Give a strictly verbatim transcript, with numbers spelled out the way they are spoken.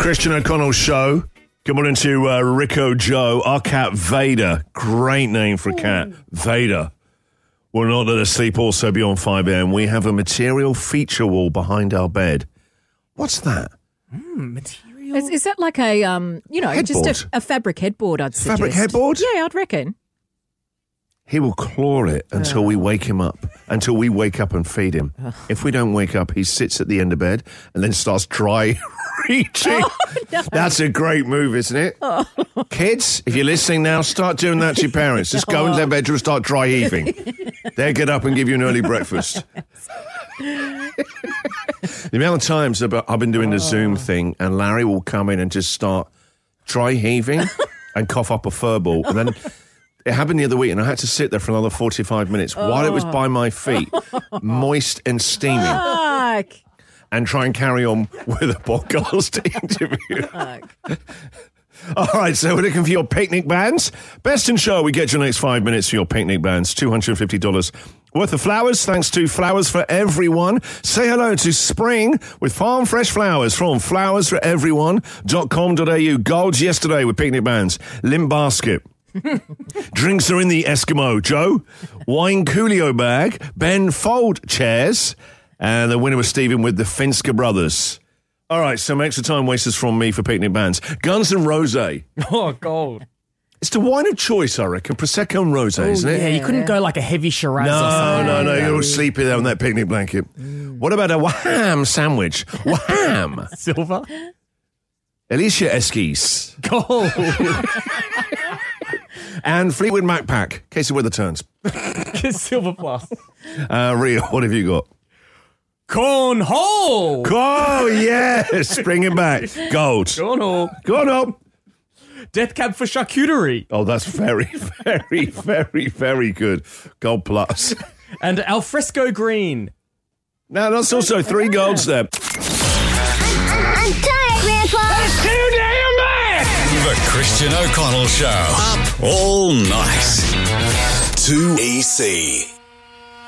Christian O'Connell Show. Good morning to uh, Rico Joe, our cat Vader. Great name for a cat, Vader. Will not let us sleep also be on five a.m. We have a material feature wall behind our bed. What's that? Mm, material? Is, is that like a, um, you know, Headboard. just a, a fabric headboard, I'd suggest. Fabric headboard? Yeah, I'd reckon. He will claw it until Oh. we wake him up, until we wake up and feed him. Oh. If we don't wake up, he sits at the end of bed and then starts dry reaching. Oh, no. That's a great move, isn't it? Oh. Kids, if you're listening now, start doing that to your parents. Just go into their bedroom and start dry heaving. They'll get up and give you an early breakfast. The amount of times I've been doing the Zoom thing and Larry will come in and just start dry heaving and cough up a fur ball. And then it happened the other week and I had to sit there for another forty-five minutes Oh. while it was by my feet, moist and steaming, Fuck. and try and carry on with a podcast interview. Fuck. All right, so we're looking for your picnic bands. Best in Show, we get your next five minutes for your picnic bands. two hundred fifty dollars worth of flowers, thanks to Flowers for Everyone. Say hello to spring with farm fresh flowers from flowers for everyone dot com dot a u. Golds yesterday with picnic bands. Limp basket. Drinks are in the Eskimo, Joe. Wine Coolio bag. Ben fold chairs. And the winner was Stephen with the Finska Brothers. All right, some extra time wasters from me for picnic bands. Guns and Rosé. Oh, gold. It's the wine of choice, I reckon. Prosecco and Rosé, isn't it? Yeah, you couldn't go like a heavy Shiraz or No, something. no, no. You're all sleepy there on that picnic blanket. What about a wham sandwich? Wham! Silver? Alicia Eskies. Gold. And Fleetwood Mac Pack, in case the weather turns. Silver plus. Uh, Ria, what have you got? Cornhole. Oh, yes! Bring it back. Gold. Cornhole. Go on up. Death Cab for Charcuterie. Oh, that's very, very, very, very good. Gold plus. And Alfresco Green. Now, that's also three golds there. I'm tired, Grandpa. That's too damn bad! The Christian O'Connell Show. Up all night. two E C.